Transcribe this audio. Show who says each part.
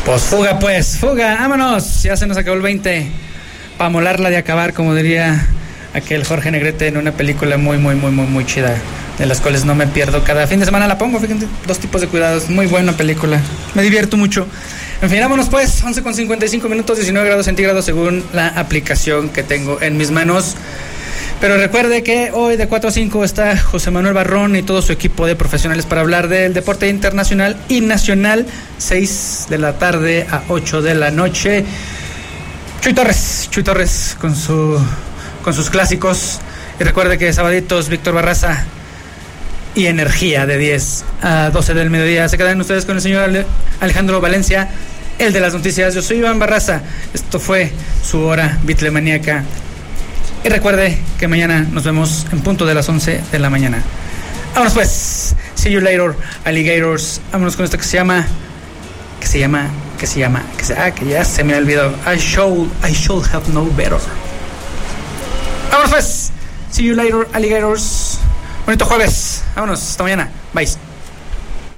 Speaker 1: Pues fuga, vámonos. Ya se nos acabó el 20. Para molarla de acabar, como diría aquel Jorge Negrete en una película muy chida, de las cuales no me pierdo. Cada fin de semana la pongo, fíjense, 2 tipos de cuidados. Muy buena película, me divierto mucho. En fin, vámonos pues, 11:55 minutos, 19 grados centígrados según la aplicación que tengo en mis manos. Pero recuerde que hoy de 4 a 5 está José Manuel Barrón y todo su equipo de profesionales para hablar del deporte internacional y nacional, 6 de la tarde a 8 de la noche. Chuy Torres con sus clásicos. Y recuerde que sabaditos Víctor Barraza y Energía de 10 a 12 del mediodía. Se quedan ustedes con el señor Alejandro Valencia, el de las noticias. Yo soy Iván Barraza. Esto fue su hora Beatlemaníaca. Y recuerde que mañana nos vemos en punto de las 11 de la mañana. Vámonos pues. See you later, alligators. Vámonos con esto que ya se me ha olvidado. I should have known better. Vámonos pues. See you later, alligators. Bonito jueves. Vámonos. Hasta mañana. Bye.